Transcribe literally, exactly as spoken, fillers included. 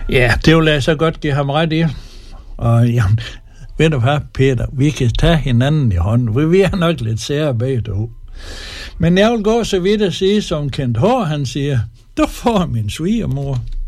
Ja, det vil jeg så godt give ham ret i. Og jamen, ved du hvad, Peter, vi kan tage hinanden i hånden, for vi er nok lidt sære begge to. Men jeg vil gå så vidt at sige, som Kent Hård, han siger, du får min svigermor.